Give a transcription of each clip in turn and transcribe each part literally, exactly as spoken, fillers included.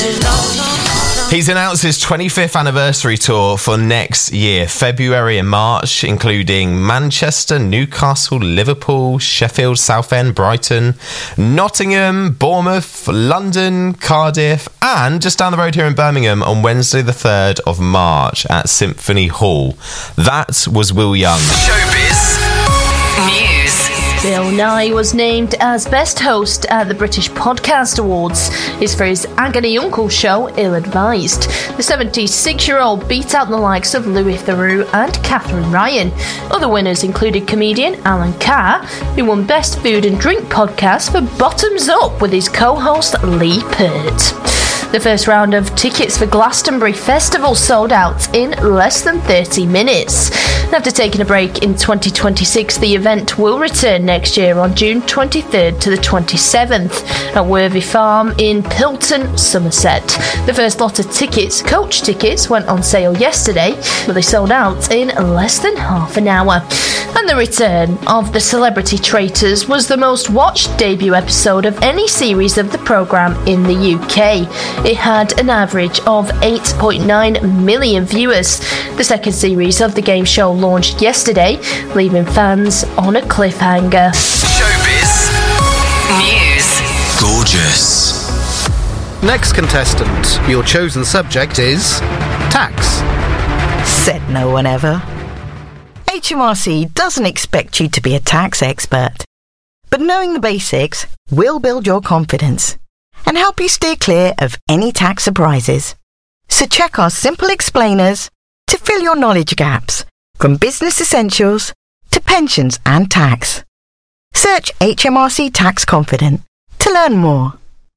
He's announced his twenty-fifth anniversary tour for next year, February and March, including Manchester, Newcastle, Liverpool, Sheffield, Southend, Brighton, Nottingham, Bournemouth, London, Cardiff, and just down the road here in Birmingham on Wednesday the third of March at Symphony Hall. That was Will Young. Showbiz News. Bill Nye was named as Best Host at the British Podcast Awards. It's for his Agony Uncle show, Ill-Advised. The seventy-six-year-old beat out the likes of Louis Theroux and Catherine Ryan. Other winners included comedian Alan Carr, who won Best Food and Drink Podcast for Bottoms Up with his co-host Lee Peart. The first round of tickets for Glastonbury Festival sold out in less than thirty minutes. After taking a break in twenty twenty-six, the event will return next year on June twenty-third to the twenty-seventh at Worthy Farm in Pilton, Somerset. The first lot of tickets, coach tickets, went on sale yesterday, but they sold out in less than half an hour. And the return of The Celebrity Traitors was the most watched debut episode of any series of the programme in the U K. It had an average of eight point nine million viewers. The second series of the game show launched yesterday, leaving fans on a cliffhanger. Showbiz News. Gorgeous. Next contestant, your chosen subject is tax. Said no one ever. H M R C doesn't expect you to be a tax expert, but knowing the basics will build your confidence and help you steer clear of any tax surprises. So check our simple explainers to fill your knowledge gaps, from business essentials to pensions and tax. Search H M R C Tax Confident to learn more.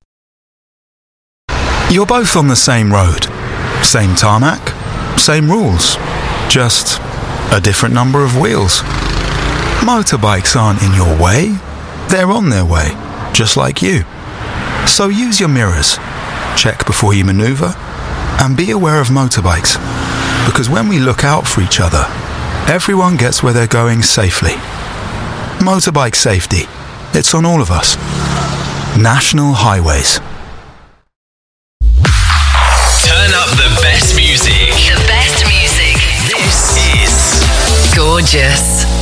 You're both on the same road, same tarmac, same rules, just a different number of wheels. Motorbikes aren't in your way, they're on their way, just like you. So use your mirrors, check before you manoeuvre, and be aware of motorbikes. Because when we look out for each other, everyone gets where they're going safely. Motorbike safety, it's on all of us. National Highways. Turn up the best music. The best music. This is Gorgeous.